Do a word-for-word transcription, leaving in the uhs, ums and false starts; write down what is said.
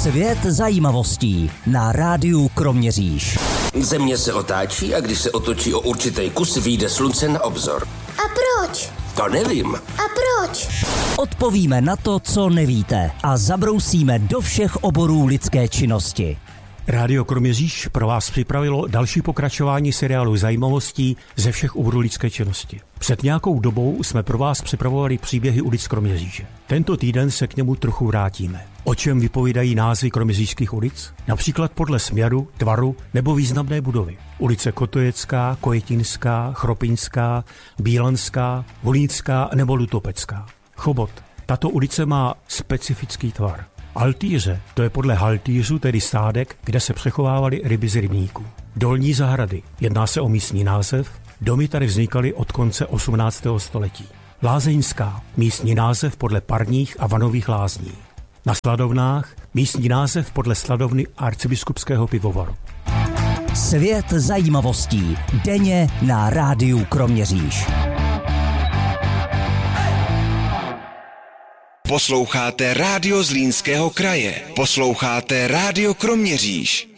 Svět zajímavostí na rádiu Kroměříž. Země se otáčí a když se otočí o určitý kus, vyjde slunce na obzor. A proč? To nevím. A proč? Odpovíme na to, co nevíte a zabrousíme do všech oborů lidské činnosti. Rádio Kroměříž pro vás připravilo další pokračování seriálu zajímavostí ze všech oborů lidské činnosti. Před nějakou dobou jsme pro vás připravovali příběhy ulic Kroměříže. Tento týden se k němu trochu vrátíme. O čem vypovídají názvy kroměřížských ulic? Například podle směru, tvaru nebo významné budovy. Ulice Kotojecká, Kojetinská, Chropiňská, Bílanská, Volínská nebo Lutopecká. Chobot. Tato ulice má specifický tvar. Altýře, to je podle haltýřů, tedy stádek, kde se přechovávaly ryby z rybníků. Dolní zahrady, jedná se o místní název, domy tady vznikaly od konce osmnáctého století. Lázeňská, místní název podle parních a vanových lázní. Na Sladovnách, místní název podle sladovny arcibiskupského pivovaru. Svět zajímavostí, denně na rádiu Kroměříž. Posloucháte rádio Zlínského kraje. Posloucháte rádio Kroměříž.